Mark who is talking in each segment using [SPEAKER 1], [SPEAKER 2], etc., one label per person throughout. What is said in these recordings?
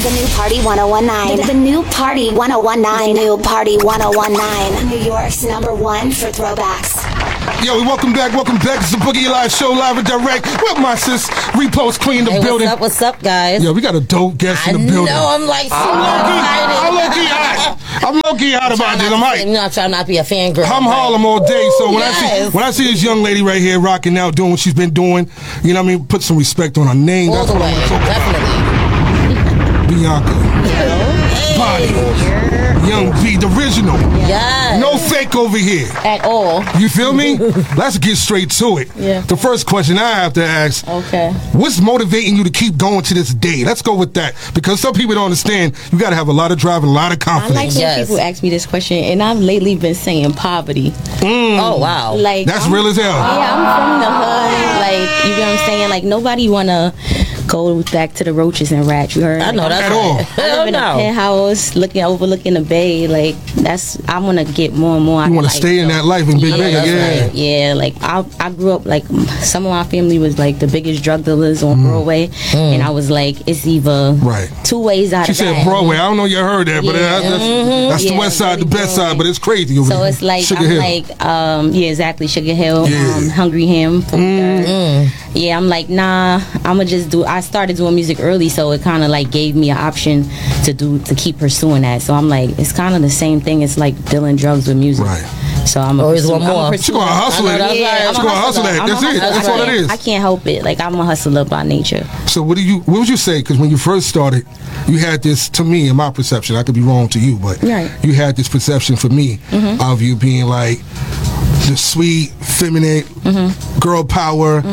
[SPEAKER 1] The new Party 1019. The new Party 1019. The new Party 1019. New York's #1 for throwbacks.
[SPEAKER 2] Yo, welcome back. It's the Boogie Live Show, live and direct with my sis, Repost Queen in the building.
[SPEAKER 3] What's up, guys?
[SPEAKER 2] Yo, we got a dope guest in the building.
[SPEAKER 3] I'm like so
[SPEAKER 2] I'm low-key hot. I'm low-key hot about this. I'm hyped.
[SPEAKER 3] I'm trying not to be a fangirl.
[SPEAKER 2] I'm Harlem all day, so when I see this young lady right here rocking out, doing what she's been doing, you know what I mean? Put some respect on her name.
[SPEAKER 3] All
[SPEAKER 2] That's
[SPEAKER 3] the
[SPEAKER 2] what
[SPEAKER 3] way,
[SPEAKER 2] I'm talking
[SPEAKER 3] definitely.
[SPEAKER 2] Bianca. Body. Young B, the original.
[SPEAKER 3] Yes.
[SPEAKER 2] No fake over here.
[SPEAKER 3] At all.
[SPEAKER 2] You feel me? Let's get straight to it.
[SPEAKER 3] Yeah.
[SPEAKER 2] The first question I have to ask.
[SPEAKER 3] Okay.
[SPEAKER 2] What's motivating you to keep going to this day? Let's go with that. Because some people don't understand, you got to have a lot of drive and a lot of
[SPEAKER 4] I
[SPEAKER 2] confidence.
[SPEAKER 4] like when people ask me this question, and I've lately been saying poverty.
[SPEAKER 3] Oh, wow.
[SPEAKER 4] Like
[SPEAKER 2] That's real as hell.
[SPEAKER 4] Yeah, I'm from the hood. Like, you know what I'm saying? Like, nobody want to go back to the roaches and rats. You heard?
[SPEAKER 3] I know that's
[SPEAKER 2] At all.
[SPEAKER 4] I live in a penthouse overlooking the bay. Like, I want to get more and more.
[SPEAKER 2] You want to stay in that life and be bigger, yeah.
[SPEAKER 4] Like, yeah, like I grew up like some of my family was like the biggest drug dealers on Broadway, and I was like, it's either two ways out
[SPEAKER 2] She
[SPEAKER 4] of that.
[SPEAKER 2] said Broadway. I don't know if you heard that, but that's the west side, the best side, but it's crazy over there.
[SPEAKER 4] So it's like
[SPEAKER 2] Sugar
[SPEAKER 4] I'm
[SPEAKER 2] Hill.
[SPEAKER 4] like yeah, exactly, Sugar Hill,
[SPEAKER 2] Yeah.
[SPEAKER 4] Hungry Ham. Yeah, I'm like, nah, I'ma just do. I started doing music early, so it kind of like gave me an option to keep pursuing that. So I'm like, it's kind of the same thing. It's like dealing drugs with music.
[SPEAKER 2] Right.
[SPEAKER 4] So I'm
[SPEAKER 3] always one more.
[SPEAKER 2] She gonna hustle it.
[SPEAKER 4] Yeah,
[SPEAKER 2] She
[SPEAKER 4] I'm a
[SPEAKER 2] gonna hustle
[SPEAKER 4] hustler.
[SPEAKER 2] that. That's it. That's all it is.
[SPEAKER 4] I can't help it. Like, I'm a hustler by nature.
[SPEAKER 2] So what would you say? Because when you first started, you had this, to me, in my perception, I could be wrong to you, but you had this perception for me of you being like the sweet, feminine, girl power,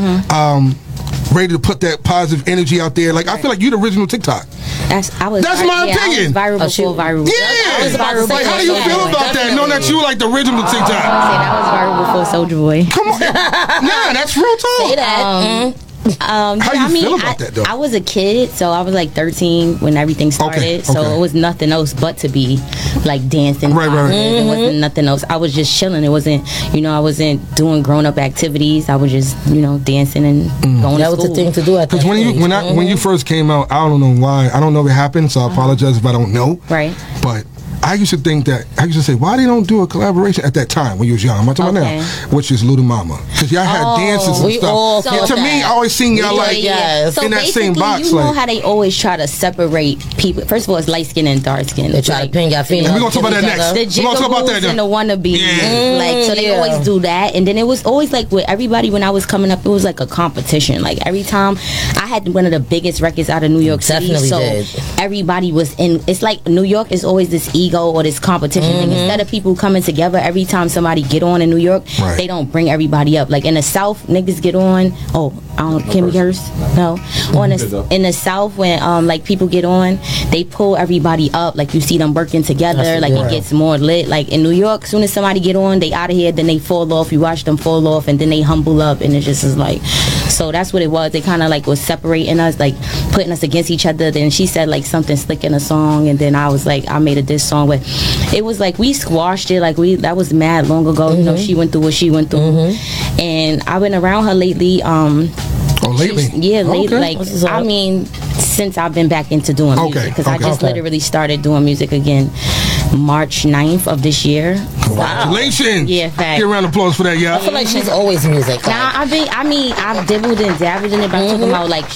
[SPEAKER 2] ready to put that positive energy out there. Like, I feel like you the original TikTok.
[SPEAKER 4] That's my opinion.
[SPEAKER 2] Yeah.
[SPEAKER 4] I was viral.
[SPEAKER 2] Like, how do you feel about that? Knowing that you like the original TikTok.
[SPEAKER 4] That was viral before Soulja Boy.
[SPEAKER 2] Come on. Nah, that's real talk.
[SPEAKER 3] Say that.
[SPEAKER 2] How you feel about that, though?
[SPEAKER 4] I was a kid, so I was like 13 when everything started. So it was nothing else but to be like dancing.
[SPEAKER 2] Right.
[SPEAKER 4] It wasn't nothing else. I was just chilling. It wasn't, I wasn't doing grown up activities. I was just, dancing and going to school.
[SPEAKER 3] That was the thing to do at that
[SPEAKER 2] Because when you first came out, I don't know why. I don't know if it happened, so I apologize if I don't know.
[SPEAKER 4] Right.
[SPEAKER 2] But I used to say, why they don't do a collaboration at that time when you was young? I'm not talking about now, which is Little Mama, because y'all had dances and stuff. To me, I always seen y'all
[SPEAKER 4] so
[SPEAKER 2] in that same box.
[SPEAKER 4] You know how they always try to separate people. First of all, it's light skin and dark skin.
[SPEAKER 3] They try to pin your feet.
[SPEAKER 2] We're gonna talk about that next.
[SPEAKER 4] The
[SPEAKER 2] We're gonna talk about that.
[SPEAKER 4] and the wannabes, so they always do that. And then it was always like with everybody when I was coming up, it was like a competition. Like every time, I had one of the biggest records out of New York City, so everybody was in. It's like New York is always this ego or this competition thing. Instead of people coming together, every time somebody get on in New York, they don't bring everybody up. Like in the South, niggas get on. Can we curse? No. In the South, when like people get on, they pull everybody up. Like you see them working together. Like it gets more lit. Like in New York, as soon as somebody get on, they out of here. Then they fall off. You watch them fall off, and then they humble up, and it just is like. So that's what it was. They kind of like was separating us, like putting us against each other. Then she said like something slick in a song, and then I was like, I made a diss song with. It was like we squashed it. Like that was mad long ago. She went through what she went through, and I've been around her lately.
[SPEAKER 2] Lately?
[SPEAKER 4] Lately. Like I mean, since I've been back into doing music, because I just literally started doing music again March 9th of this year.
[SPEAKER 2] Congratulations!
[SPEAKER 4] Yeah, fact.
[SPEAKER 2] Get a round of applause for that, y'all.
[SPEAKER 3] I feel like she's always music.
[SPEAKER 4] Nah, I've dibbled and dabbled in it, but I'm talking about like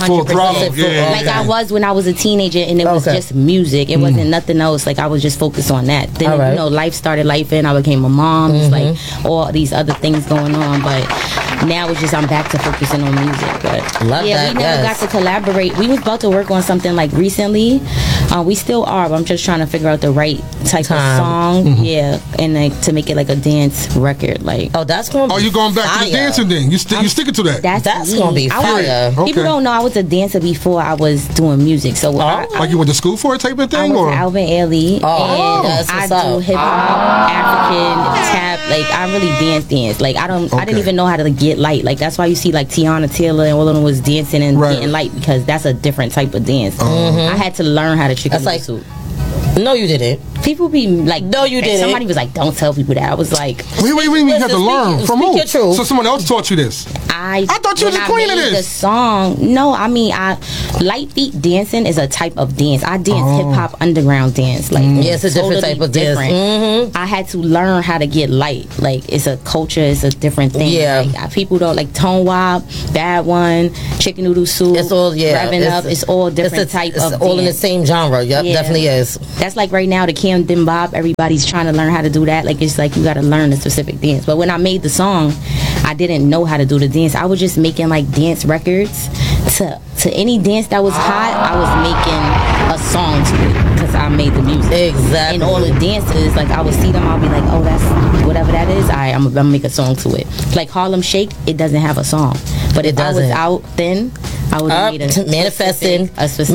[SPEAKER 4] 100%. Like I was when I was a teenager, and it was just music. It wasn't nothing else. Like I was just focused on that. Then life started life, and I became a mom. It's like all these other things going on, but now it's just I'm back to focusing on music. But we never got to collaborate. We was about to work on something like recently. We still are, but I'm just trying to figure out the right type of song. And like to make it like a dance record. Like
[SPEAKER 3] that's gonna be
[SPEAKER 2] you going back to the dancing thing? You sticking to that?
[SPEAKER 3] That's gonna be fire.
[SPEAKER 4] People don't know I was a dancer before I was doing music. So
[SPEAKER 2] like you went to school for a type of thing?
[SPEAKER 4] I was Alvin Ailey, and I do hip hop, African tap. Like I really dance. Like I didn't even know how to get light. Like that's why you see like Tiana Taylor and all of them was dancing and getting light, because that's a different type of dance. I had to learn how to trick a suit.
[SPEAKER 3] No, you didn't.
[SPEAKER 4] People be like,
[SPEAKER 3] no, you didn't.
[SPEAKER 4] Somebody was like, don't tell people that. I was like,
[SPEAKER 2] wait, you had to learn from who? So someone else taught you this.
[SPEAKER 4] I
[SPEAKER 2] thought you was the queen of this.
[SPEAKER 4] The song, no, I mean, light beat dancing is a type of dance. I dance hip hop underground dance, like
[SPEAKER 3] it's a different type of dance.
[SPEAKER 4] I had to learn how to get light. Like it's a culture, it's a different thing.
[SPEAKER 3] Yeah,
[SPEAKER 4] like, people don't like Tone Wop, Bad One, Chicken Noodle Soup.
[SPEAKER 3] It's all
[SPEAKER 4] Revving Up. It's all different type of.
[SPEAKER 3] It's all in the same genre. Yep, definitely is.
[SPEAKER 4] That's like right now the Camden Bob. Everybody's trying to learn how to do that. Like it's like you got to learn a specific dance. But when I made the song, I didn't know how to do the dance. I was just making like dance records to any dance that was hot. I was making a song to it because I made the music.
[SPEAKER 3] Exactly.
[SPEAKER 4] And all the dances, like I would see them, I'll be like, oh, that's whatever that is. I'm gonna make a song to it. Like Harlem Shake, it doesn't have a song, but if I was out then, I would have made a
[SPEAKER 3] manifesting.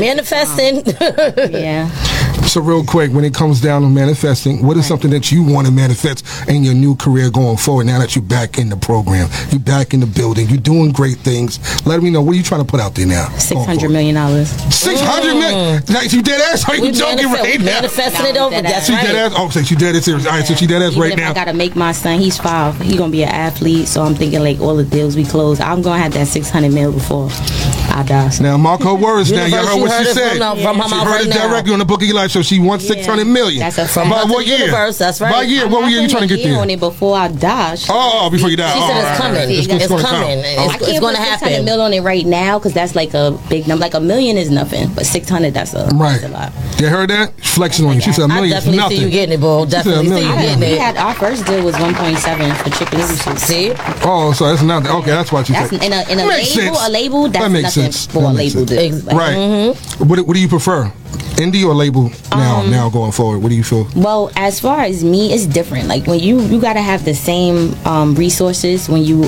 [SPEAKER 4] Yeah.
[SPEAKER 2] So real quick, when it comes down to manifesting, what is something that you want to manifest in your new career going forward now that you're back in the program, you're back in the building, you're doing great things? Let me know. What are you trying to put out there now?
[SPEAKER 4] $600 million.
[SPEAKER 2] $600 million? Like, you dead ass? Are you joking right now?
[SPEAKER 3] Manifesting it over. That's right.
[SPEAKER 2] Dead ass? Oh, so she dead ass serious. All right, so she dead ass right now.
[SPEAKER 4] I got to make my son, he's 5. He's going to be an athlete, so I'm thinking like all the deals we close, I'm going to have that $600 million before I die.
[SPEAKER 2] Now, mark her words. Now, you heard what she said.
[SPEAKER 3] She heard
[SPEAKER 2] it directly on the Book of Your Life, so she wants $600 million.
[SPEAKER 4] That's a
[SPEAKER 3] fact.
[SPEAKER 2] By what year?
[SPEAKER 3] That's right.
[SPEAKER 2] By year? What year are you trying to get there?
[SPEAKER 4] On it before I die.
[SPEAKER 2] Before you die.
[SPEAKER 3] She said it's coming. It's coming. It's going to happen.
[SPEAKER 4] $600 million on it right now because that's like a big number. Like $1 million is nothing, but 600 that's a lot.
[SPEAKER 2] You heard that? Flexing on you. She said $1 million is nothing.
[SPEAKER 3] I definitely see you getting it, bro. Definitely see you getting it.
[SPEAKER 4] We had our first deal was 1.7 for Chicken Noodle Soup.
[SPEAKER 3] See?
[SPEAKER 2] Oh, so that's nothing. Okay, that's what you said.
[SPEAKER 4] In a label, that's nothing for a label deal.
[SPEAKER 2] Right. What do you prefer? Indie or label now going forward? What do you feel?
[SPEAKER 4] Well, as far as me, it's different. Like when you got to have the same resources when you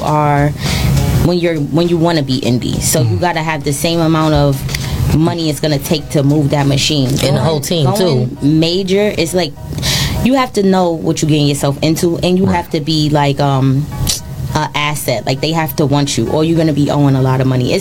[SPEAKER 4] want to be indie. So you got to have the same amount of money it's going to take to move that machine.
[SPEAKER 3] And the whole team too.
[SPEAKER 4] Major, it's like you have to know what you're getting yourself into, and you have to be like an asset. Like they have to want you, or you're gonna be owing a lot of money.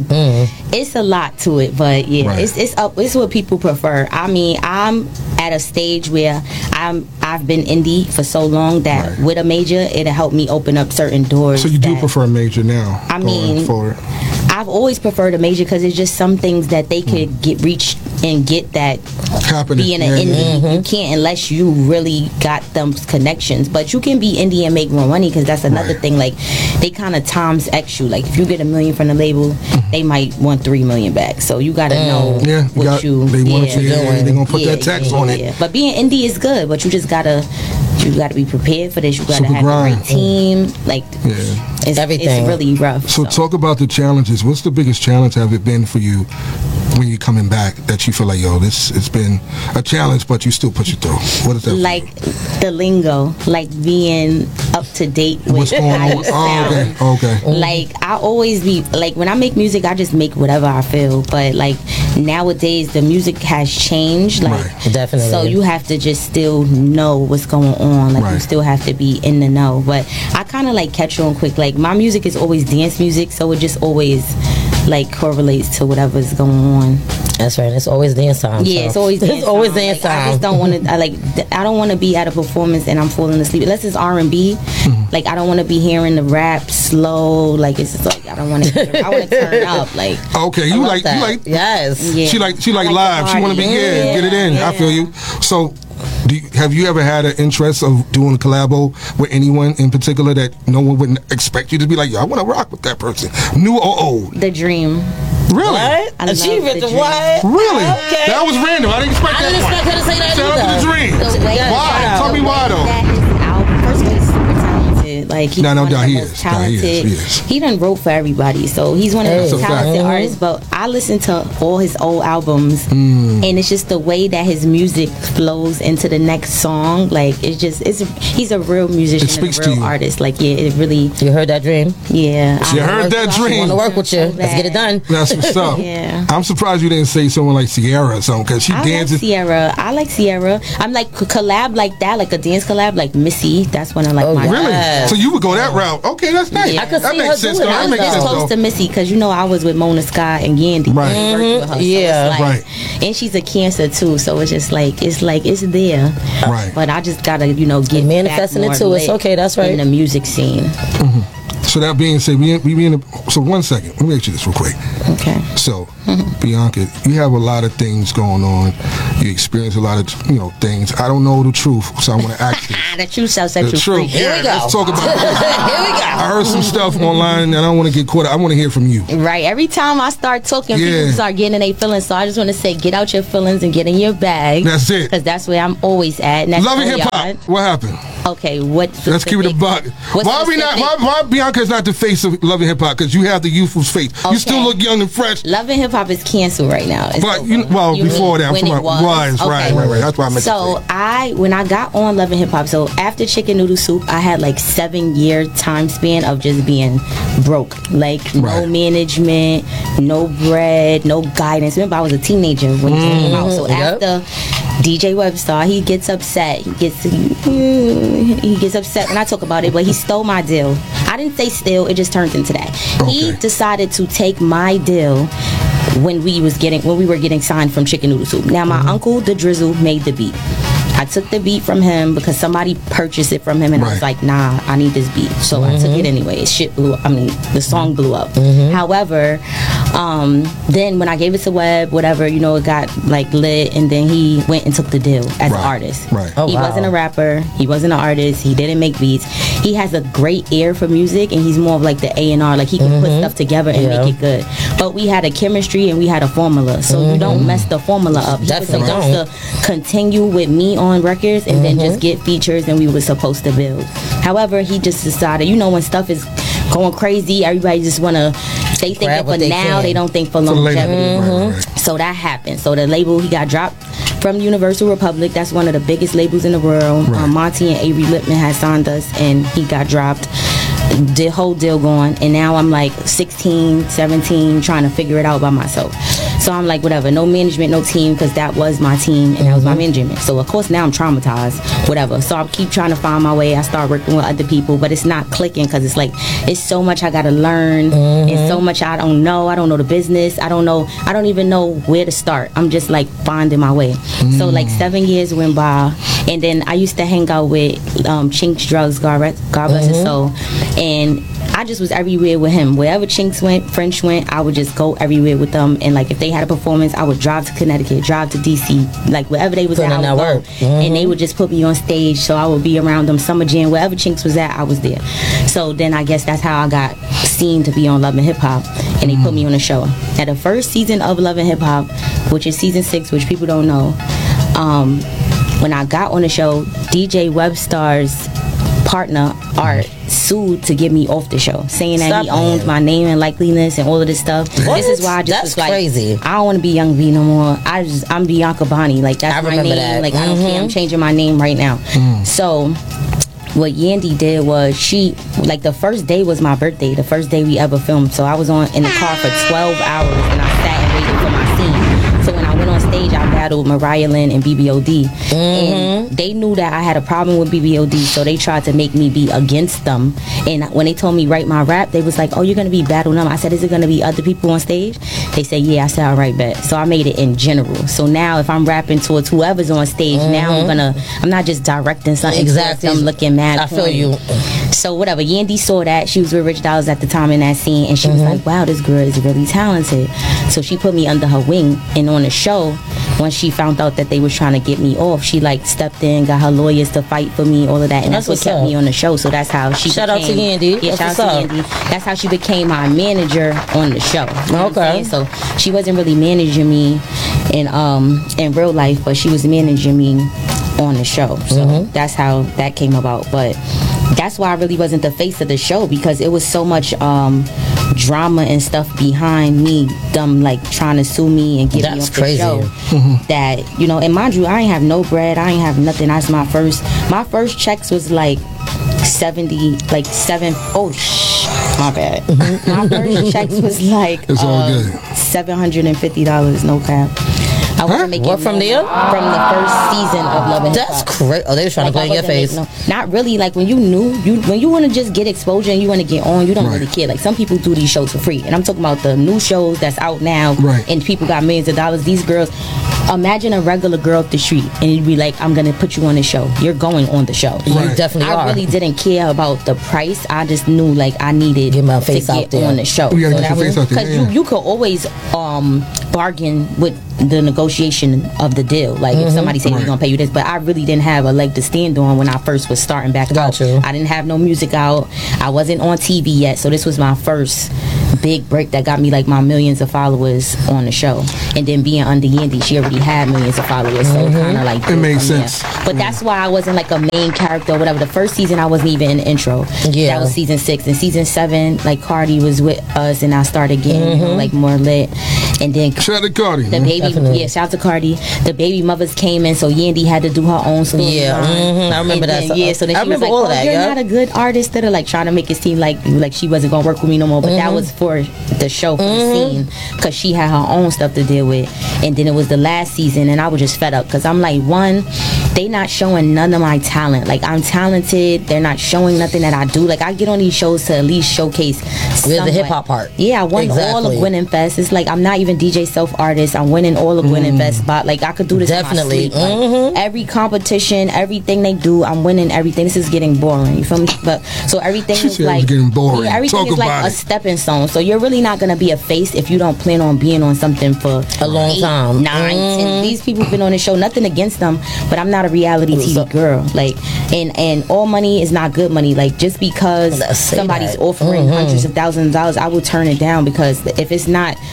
[SPEAKER 4] It's a lot to it, but it's what people prefer. I mean, I'm at a stage where I've been indie for so long that with a major, it'll help me open up certain doors.
[SPEAKER 2] So you do prefer a major now?
[SPEAKER 4] I mean, I've always preferred a major because it's just some things that they could reach and get that
[SPEAKER 2] happening.
[SPEAKER 4] Being an indie, you can't unless you really got them connections. But you can be indie and make more money because that's another thing. Like they kind of times X you. Like if you get $1 million from the label, they might want $3 million back. So you gotta know what you.
[SPEAKER 2] They want you. They're gonna put that tax on it.
[SPEAKER 4] But being indie is good, but you just gotta be prepared for this. You gotta have the right team. Like it's everything. It's really rough.
[SPEAKER 2] So talk about the challenges. What's the biggest challenge have it been for you when you're coming back that you feel like, it's been a challenge, but you still push it through? What is that?
[SPEAKER 4] Like the lingo, like being up to date with
[SPEAKER 2] what's going on. Okay.
[SPEAKER 4] Like I always be like when I make music, I just make whatever I feel. But like nowadays, the music has changed. Like
[SPEAKER 3] definitely.
[SPEAKER 4] So you have to just still know what's going on. Like you still have to be in the know. But I kind of like catch on quick. Like my music is always dance music, so it just always like correlates to whatever's going on.
[SPEAKER 3] That's right. It's always dance time.
[SPEAKER 4] Yeah, it's always dance time.
[SPEAKER 3] Always dance time.
[SPEAKER 4] I just don't want to. I don't want to be at a performance and I'm falling asleep unless it's R&B. Like I don't want to be hearing the rap slow. Like it's just like I don't want to. I want to turn up. Like
[SPEAKER 2] you like
[SPEAKER 3] yes.
[SPEAKER 2] Yeah. She like live. She want to be get it in. I feel you. So. Have you ever had an interest of doing a collabo with anyone in particular that no one wouldn't expect you to be like, I want to rock with that person, new or old?
[SPEAKER 4] The Dream.
[SPEAKER 2] Really?
[SPEAKER 3] What? Achievement? What?
[SPEAKER 2] Really?
[SPEAKER 3] Okay.
[SPEAKER 2] That was random. I didn't expect that.
[SPEAKER 3] I didn't expect her to say that
[SPEAKER 2] either. Shout out to The Dream. Why? Tell me why though.
[SPEAKER 4] First of all, he's super talented. Like he's one of the most talented. He done wrote for everybody, so he's one of the most talented artists. But I listened to all his old albums, and it's just the way that his music flows into the next song. Like he's a real musician, and a real artist. Like it really.
[SPEAKER 3] You heard that Dream?
[SPEAKER 4] Yeah.
[SPEAKER 2] You heard that Dream?
[SPEAKER 3] I want to work with you. Let's get it done.
[SPEAKER 2] That's what's up.
[SPEAKER 4] Yeah.
[SPEAKER 2] I'm surprised you didn't say someone like Ciara or something because she dances.
[SPEAKER 4] I like Ciara. I'm like collab like that, like a dance collab, like Missy. That's when I like my.
[SPEAKER 2] Really? So you would go that route? Okay, that's nice.
[SPEAKER 4] Yeah.
[SPEAKER 3] I could
[SPEAKER 2] that
[SPEAKER 3] see
[SPEAKER 2] makes
[SPEAKER 3] her
[SPEAKER 2] sense.
[SPEAKER 3] doing
[SPEAKER 2] That makes sense.
[SPEAKER 4] Close to Missy because I was with Mona Scott and Yandy.
[SPEAKER 2] Right.
[SPEAKER 4] So and she's a Cancer too, so it's just like it's there.
[SPEAKER 2] Right.
[SPEAKER 4] But I just gotta get
[SPEAKER 3] manifesting it too. It's okay. That's right.
[SPEAKER 4] In the music scene.
[SPEAKER 2] So that being said, so 1 second. Let me ask you this real quick.
[SPEAKER 4] Okay.
[SPEAKER 2] So, Bianca, you have a lot of things going on. You experience a lot of things. I don't know the truth, so I want to ask you.
[SPEAKER 4] The truth shall set you free.
[SPEAKER 3] Here we go.
[SPEAKER 2] Let's talk about this.
[SPEAKER 3] Here we go.
[SPEAKER 2] I heard some stuff online, and I don't want to get caught up. I want to hear from you.
[SPEAKER 4] Right. Every time I start talking, people start getting in their feelings. So I just want to say, get out your feelings and get in your bag.
[SPEAKER 2] That's it.
[SPEAKER 4] Because that's where I'm always at.
[SPEAKER 2] Love and Hip Hop. What happened?
[SPEAKER 4] Okay, what?
[SPEAKER 2] Let's keep it a buck. Why Bianca is not the face of Love and Hip Hop? Because you have the youthful face. Okay. You still look young and fresh.
[SPEAKER 4] Love and Hip Hop is canceled right now.
[SPEAKER 2] But before that, I'm talking about right. That's why I meant
[SPEAKER 4] to say. When I got on Love and Hip Hop, so after Chicken Noodle Soup, I had like 7-year time span of just being broke, like no management, no bread, no guidance. Remember, I was a teenager when it came out. So after DJ Webstar, he gets upset. He gets upset when I talk about it, but he stole my deal. I didn't say steal, it just turned into that. Okay. He decided to take my deal when we were getting signed from Chicken Noodle Soup. Now my uncle, The Drizzle, made the beat. I took the beat from him because somebody purchased it from him, and I was like, nah, I need this beat. So I took it anyway. The song blew up. However, then when I gave it to Web, whatever, it got like lit, and then he went and took the deal as an artist.
[SPEAKER 2] Right.
[SPEAKER 4] He wasn't a rapper. He wasn't an artist. He didn't make beats. He has a great ear for music, and he's more of like the A&R. Like he can put stuff together and make it good. But we had a chemistry and we had a formula, so you don't mess the formula up. He was supposed to continue with me on records and then just get features, and we were supposed to build. However, he just decided, when stuff is going crazy, everybody just they think it for now, they don't think for longevity. So that happened. So the label, he got dropped from Universal Republic. That's one of the biggest labels in the world. Monty and Avery Lippman had signed us, and he got dropped. The whole deal going, and now I'm like 16, 17, trying to figure it out by myself. So I'm like, whatever, no management, no team, because that was my team and that was my management. So of course now I'm traumatized, whatever. So I keep trying to find my way. I start working with other people, but it's not clicking because it's like, it's so much I gotta learn, and so much I don't know. I don't know the business. I don't even know where to start. I'm just like finding my way. So like 7 years went by, and then I used to hang out with Chinks Drugs, God bless his soul. And I just was everywhere with him. Wherever Chinks went, French went, I would just go everywhere with them. And like if they had a performance, I would drive to Connecticut, drive to DC, like wherever they was at, I would go. And they would just put me on stage, so I would be around them. Summer Jam, wherever Chinks was at, I was there. So then I guess that's how I got seen to be on Love and Hip Hop, and they put me on a show. At the first season of Love and Hip Hop, which is season 6, which people don't know, when I got on the show, DJ Webstar's partner Art sued to get me off the show, saying that he owned my name and likeliness and all of this stuff. This is why I just was like, crazy. I don't want to be Young V no more. I'm Bianca Bonnie. Like that's my name. That. Like I don't care. I'm changing my name right now. So what Yandy did was the first day was my birthday, the first day we ever filmed. So I was in the car for 12 hours and I sat and waited for my scene. So when I went on stage, I battled Mariah Lynn and BBOD. And they knew that I had a problem with BBOD, so they tried to make me be against them. And when they told me write my rap, they was like, oh, you're going to be battling them. I said, is it going to be other people on stage? They said, yeah. I said, all right, bet. So I made it in general. So now if I'm rapping towards whoever's on stage, now I'm not just directing something. Exactly. I'm looking mad.
[SPEAKER 3] I feel you.
[SPEAKER 4] So whatever, Yandy saw that. She was with Rich Dollars at the time in that scene, and she was like, wow, this girl is really talented. So she put me under her wing, and on the show, when she found out that they was trying to get me off, she like stepped in, got her lawyers to fight for me, all of that, and that's what kept me on the show. So that's how she
[SPEAKER 3] shout out to Yandy.
[SPEAKER 4] Yeah, shout out to Yandy. That's how she became my manager on the show. You know okay. So she wasn't really managing me in real life, but she was managing me on the show. So that's how that came about. But that's why I really wasn't the face of the show, because it was so much drama and stuff behind me, them like trying to sue me and get me off the show. That, you know, and mind you, I ain't have no bread, I ain't have nothing. That's my first checks was like 70, like 7, my bad. My first checks was like $750, no cap. I want to make it from the first season of Love and Hip Hop.
[SPEAKER 3] That's crazy. Oh, they were trying to play in your face.
[SPEAKER 4] Not really. Like when when you want to just get exposure and you want to get on, you don't really care. Like some people do these shows for free, and I'm talking about the new shows that's out now, and people got millions of dollars. These girls, imagine a regular girl up the street, and you'd be like, I'm gonna put you on the show. You're going on the show.
[SPEAKER 3] You definitely are.
[SPEAKER 4] I really didn't care about the price. I just knew like I needed
[SPEAKER 3] get my face
[SPEAKER 4] to
[SPEAKER 3] out
[SPEAKER 4] get
[SPEAKER 3] there
[SPEAKER 4] on the show.
[SPEAKER 2] You gotta get your face out there.
[SPEAKER 4] Because you could always bargain with the negotiation of the deal. Like if somebody said we're gonna pay you this, but I really didn't have a leg to stand on when I first was starting back out. I didn't have no music out. I wasn't on TV yet, so this was my first big break that got me like my millions of followers on the show. And then being under Yandy, she already had millions of followers, so kind of like
[SPEAKER 2] it made sense.
[SPEAKER 4] But that's why I wasn't like a main character or whatever. The first season I wasn't even in the intro. Yeah, that was season 6. And season 7, like Cardi was with us, and I started getting you know, like more lit. And then
[SPEAKER 2] shout out to Cardi.
[SPEAKER 4] The baby, shout out to Cardi. The baby mothers came in, so Yandy had to do her own story.
[SPEAKER 3] I remember that.
[SPEAKER 4] So then she was like, "Oh, you're not a good artist." That are like trying to make it seem like she wasn't gonna work with me no more. But that was for the show, for the scene, because she had her own stuff to deal with. And then it was the last season, and I was just fed up because I'm like, one, they not showing none of my talent. Like, I'm talented. They're not showing nothing that I do. Like, I get on these shows to at least showcase
[SPEAKER 3] with the hip hop part.
[SPEAKER 4] Yeah, I won all of Gwen and Fest. It's like I'm not even DJ self artist. I'm winning all of Gwen and Fest spot. Like, I could do this
[SPEAKER 3] definitely.
[SPEAKER 4] In my sleep. Like, every competition, everything they do, I'm winning everything. This is getting boring. You feel me? But so everything is like
[SPEAKER 2] getting boring.
[SPEAKER 4] Yeah, everything is like a stepping stone. So you're really not gonna be a face if you don't plan on being on something for
[SPEAKER 3] a long time.
[SPEAKER 4] 9, 10. These people have been on the show. Nothing against them, but I'm not a reality TV girl. Like, and all money is not good money. Like, just because somebody's offering hundreds of thousands of dollars, I will turn it down, because if it's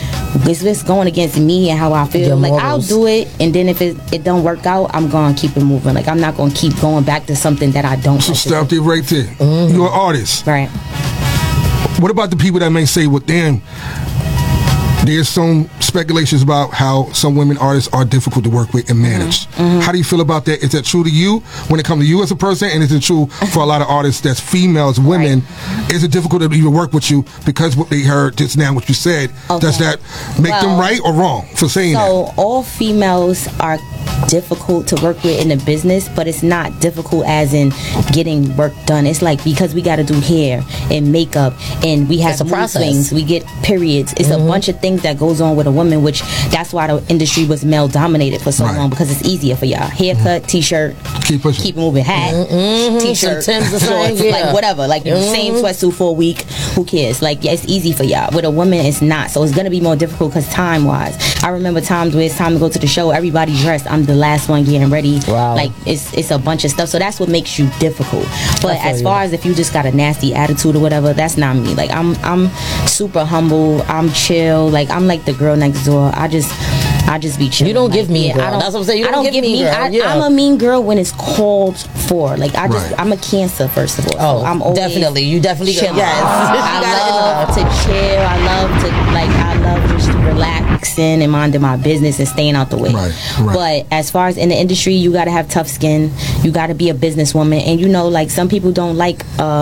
[SPEAKER 4] going against me and how I feel, like, I'll do it, and then if it don't work out, I'm gonna keep it moving. Like, I'm not gonna keep going back to something that I don't.
[SPEAKER 2] So stop it right there. You're an artist,
[SPEAKER 4] right?
[SPEAKER 2] What about the people that may say, well, damn, there's some speculations about how some women artists are difficult to work with and manage. How do you feel about that? Is that true to you when it comes to you as a person? And is it true for a lot of artists that's females, women? Is it difficult to even work with you because what they heard just now, what you said? Does that make them right or wrong for saying that?
[SPEAKER 4] So all females are difficult to work with in the business, but it's not difficult as in getting work done. It's like, because we got to do hair and makeup, and we have mood swings, we get periods. It's a bunch of things that goes on with a woman, which that's why the industry was male dominated for so long, because it's easier for y'all. Haircut, t-shirt, keep it moving, hat, t-shirt, shorts, like whatever, like same sweatsuit for a week, who cares? Like, yeah, it's easy for y'all. With a woman, it's not. So it's gonna be more difficult because time wise, I remember times where it's time to go to the show, everybody dressed, I'm the last one getting ready. Like, it's a bunch of stuff, so that's what makes you difficult. But as far as if you just got a nasty attitude or whatever, that's not me. Like, I'm super humble, I'm chill, like, I'm like the girl next door. I just be chill.
[SPEAKER 3] You don't give me girl. That's what I'm saying. You don't give me girl.
[SPEAKER 4] I'm a mean girl when it's called for. Like, I'm a Cancer, first of all.
[SPEAKER 3] Oh,
[SPEAKER 4] so I'm always
[SPEAKER 3] definitely. You definitely
[SPEAKER 4] chill.
[SPEAKER 3] Yes.
[SPEAKER 4] I love to chill. I love just relaxing and minding my business and staying out the way. But as far as in the industry, you got to have tough skin. You got to be a businesswoman, and you know, like, some people don't like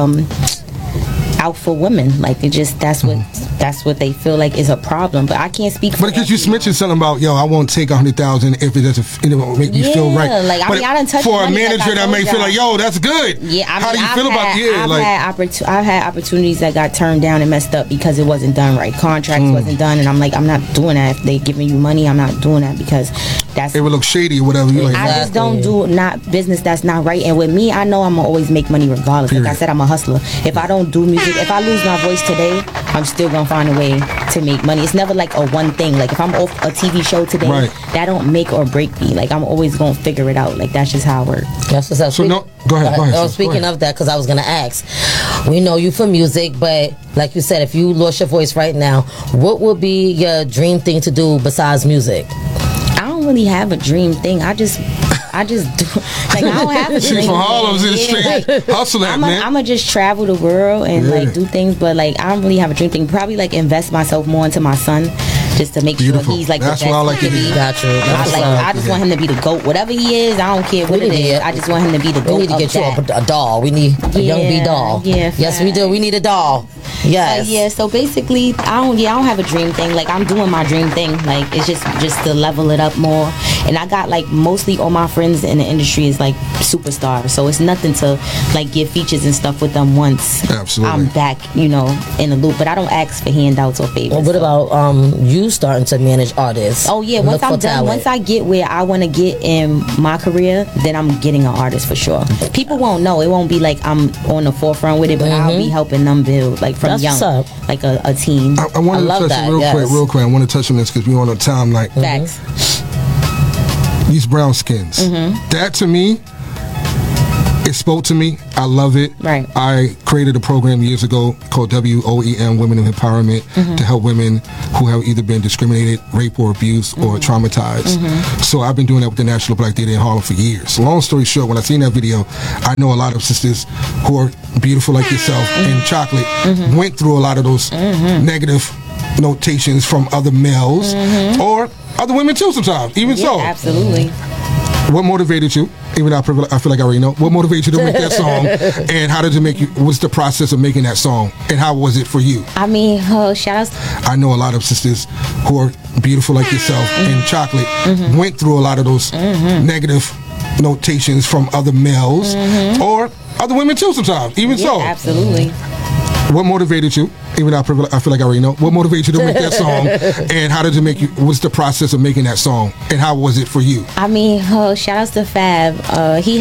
[SPEAKER 4] out for women. Like, it just that's what they feel like is a problem. But I can't speak for.
[SPEAKER 2] But because you mentioned something about, yo, I won't take 100,000 if it doesn't make you feel right.
[SPEAKER 4] Like, I mean, I done touched
[SPEAKER 2] for a
[SPEAKER 4] money,
[SPEAKER 2] manager
[SPEAKER 4] like
[SPEAKER 2] that may feel like, yo, that's good.
[SPEAKER 4] Yeah, I mean,
[SPEAKER 2] how do you feel about
[SPEAKER 4] I've had opportunities that got turned down and messed up because it wasn't done right. Contracts wasn't done, and I'm like, I'm not doing that. If they giving you money, I'm not doing that, because it
[SPEAKER 2] would look shady or whatever.
[SPEAKER 4] I just don't do business that's not right. And with me, I know I'm gonna always make money regardless. Like I said, I'm a hustler. If I don't do music, if I lose my voice today, I'm still gonna find a way to make money. It's never like a one thing. Like, if I'm off a TV show today, that don't make or break me. Like, I'm always gonna figure it out. Like, that's just how it works.
[SPEAKER 3] That's what's up.
[SPEAKER 2] So go ahead.
[SPEAKER 3] Speaking of that, because I was gonna ask, we know you for music, but like you said, if you lost your voice right now, what would be your dream thing to do besides music?
[SPEAKER 4] I don't really have a dream thing. I just do. Like, I don't have a dream.
[SPEAKER 2] She's from Harlem, straight hustling, man.
[SPEAKER 4] I'ma just travel the world and like do things, but like, I don't really have a dream thing. Probably like invest myself more into my son, just to make sure he's like
[SPEAKER 2] that's
[SPEAKER 4] the best
[SPEAKER 2] what I like
[SPEAKER 4] he
[SPEAKER 2] to
[SPEAKER 4] can be.
[SPEAKER 3] Got you.
[SPEAKER 4] I just want him to be the GOAT, whatever he is. I don't care what it is. I just want him to be the GOAT.
[SPEAKER 3] We need to get you a doll. We need a young B doll.
[SPEAKER 4] Yeah.
[SPEAKER 3] Yes, we do. We need a doll. Yes.
[SPEAKER 4] So basically, I don't have a dream thing. Like, I'm doing my dream thing. Like, it's just to level it up more and I got like mostly all my friends in the industry is like superstars, so it's nothing to like get features and stuff with them once I'm back, you know, in the loop. But I don't ask for handouts or favors.
[SPEAKER 3] Well, what about you starting to manage artists?
[SPEAKER 4] Oh yeah, once I'm done, once I get where I want to get in my career, then I'm getting an artist for sure. People won't know. It won't be like I'm on the forefront with it, but I'll be helping them build like from young, like a teen.
[SPEAKER 2] I want to touch on real quick. I want to touch on this because we're on a time like
[SPEAKER 4] facts.
[SPEAKER 2] These brown skins. That to me, it spoke to me. I love it.
[SPEAKER 4] Right.
[SPEAKER 2] I created a program years ago called WOEM, Women in Empowerment, to help women who have either been discriminated, raped, or abused, or traumatized. So I've been doing that with the National Black Theater in Harlem for years. Long story short, when I seen that video, I know a lot of sisters who are beautiful like yourself and Chocolate went through a lot of those negative notations from other males or other women too sometimes. Even so.
[SPEAKER 4] Absolutely.
[SPEAKER 2] What motivated you? Even though I feel like I already know. What motivated you to make that song? And how did it make you? What's the process of making that song? And how was it for you?
[SPEAKER 4] I mean, shout outs.
[SPEAKER 2] I know a lot of sisters who are beautiful like yourself and Chocolate went through a lot of those negative notations from other males or other women too sometimes. Even so.
[SPEAKER 4] Absolutely.
[SPEAKER 2] What motivated you? Even though I feel like I already know. What motivated you to make that song? And how did it make you? What's the process of making that song? And how was it for you?
[SPEAKER 4] I mean, shout outs to Fab. He